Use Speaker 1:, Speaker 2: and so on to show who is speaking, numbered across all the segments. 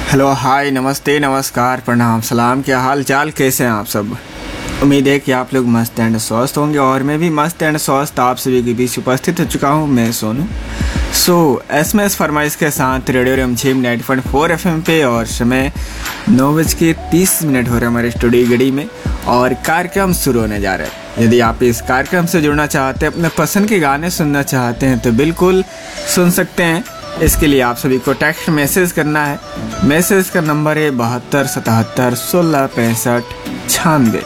Speaker 1: Hello, हाय, नमस्ते, नमस्कार, प्रणाम, सलाम। क्या हाल चाल, कैसे हैं आप सब? उम्मीद है कि आप लोग मस्त एंड स्वस्थ होंगे और मैं भी मस्त एंड स्वस्थ आप सभी के बीच उपस्थित हो चुका हूं। मैं सोनू। एसएमएस फरमाइश के साथ रेडियो रिमझिम 90.4 FM पे और समय 9:30 हो रहे हैं हमारे स्टूडियो गड़ी में और कार्यक्रम शुरू होने जा रहा है। यदि आप इस कार्यक्रम से जुड़ना चाहते हैं, अपने पसंद के गाने सुनना चाहते हैं तो बिल्कुल सुन सकते हैं। इसके लिए आप सभी को टेक्स्ट मैसेज करना है। मैसेज का नंबर है 72 77 16 65 96।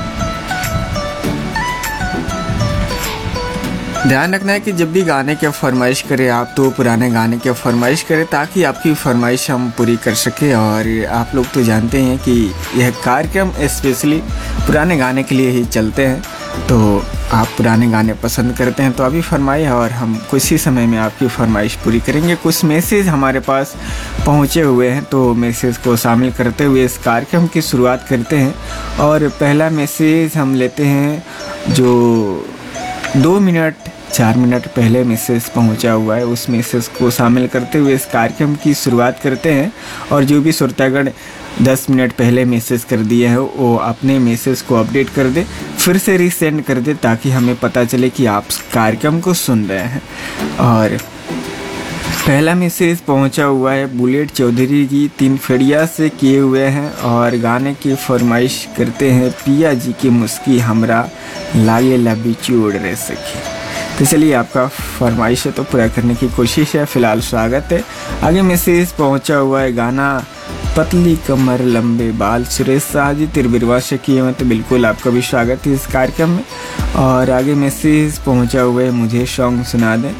Speaker 1: ध्यान रखना है कि जब भी गाने की फरमाइश करें आप तो पुराने गाने की फरमाइश करें ताकि आपकी फरमाइश हम पूरी कर सकें। और आप लोग तो जानते हैं कि यह कार्यक्रम स्पेशली पुराने गाने के लिए ही चलते हैं, तो आप पुराने गाने पसंद करते हैं तो अभी फरमाइए और हम कुछ ही समय में आपकी फरमाइश पूरी करेंगे। कुछ मैसेज हमारे पास पहुंचे हुए हैं तो मैसेज को शामिल करते हुए इस कार्यक्रम की शुरुआत करते हैं। और पहला मैसेज हम लेते हैं जो 2 मिनट 4 मिनट पहले मैसेज पहुंचा हुआ है, उस मैसेज को शामिल करते हुए इस कार्यक्रम की शुरुआत करते हैं। और जो भी श्रोतागण 10 मिनट पहले मैसेज कर दिए हैं वो अपने मैसेज को अपडेट कर दे, फिर से रीसेंड कर दे ताकि हमें पता चले कि आप कार्यक्रम को सुन रहे हैं। और पहला मैसेज पहुंचा हुआ है बुलेट चौधरी जी तीनफड़िया से किए हुए हैं और गाने की फरमाइश करते हैं पिया जी की मुस्की हमरा लागे लबी चूड़ रह सकी। तो चलिए आपका फरमाइश है तो पूरा करने की कोशिश है। फिलहाल स्वागत है। आगे मैसेज पहुंचा हुआ है गाना पतली कमर लंबे बाल सुरेश शाह जी तिरबिरवा से किए हुए, तो बिल्कुल आपका भी स्वागत है इस कार्यक्रम में। और आगे मैसेज पहुंचा हुआ है मुझे सॉन्ग सुना दें,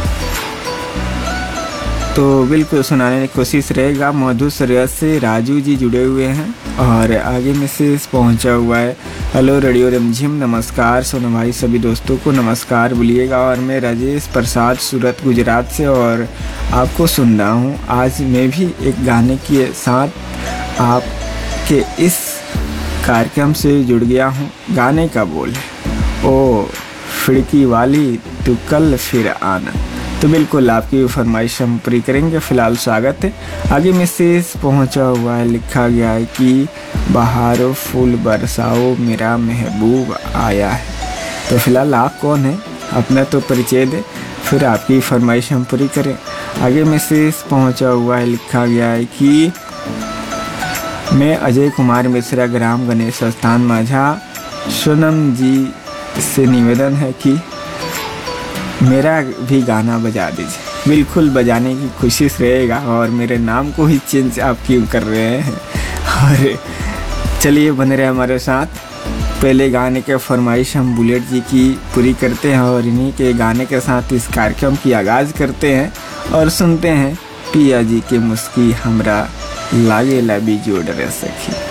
Speaker 1: तो बिल्कुल सुनाने की कोशिश रहेगा। मधुसर से राजू जी जुड़े हुए हैं। और आगे मैसेज पहुंचा हुआ है हेलो रेडियो रिमझिम, नमस्कार सोनू भाई, सभी दोस्तों को नमस्कार बोलिएगा। और मैं राजेश प्रसाद सूरत गुजरात से और आपको सुन रहा हूँ। आज मैं भी एक गाने के साथ आपके इस कार्यक्रम से जुड़ गया हूँ। गाने का बोल ओ खिड़की वाली तू कल फिर आना, तो बिल्कुल आपकी फरमाइश हम पूरी करेंगे। फ़िलहाल स्वागत है। आगे मैसेज पहुंचा हुआ है, लिखा गया है कि बहारो फूल बरसाओ मेरा महबूब आया है। तो फिलहाल आप कौन हैं, अपना तो परिचय दें, फिर आपकी फरमाइश हम पूरी करें। आगे मैसेज पहुंचा हुआ है, लिखा गया है कि मैं अजय कुमार मिश्रा, ग्राम गणेश स्थान माझा। सोनम जी से निवेदन है कि मेरा भी गाना बजा दीजिए। बिल्कुल बजाने की कोशिश रहेगा। और मेरे नाम को ही चेंज आप क्यों कर रहे हैं? और चलिए बने रहे हमारे साथ। पहले गाने के फरमाइश हम बुलेट जी की पूरी करते हैं और इन्हीं के गाने के साथ इस कार्यक्रम की आगाज़ करते हैं और सुनते हैं पिया जी के मुस्की हमरा लागे लबी जोड़ रह सकी।